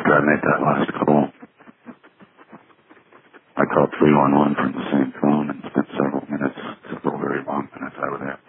after I made that last call, I called 311 from the same phone and spent several very long minutes over there.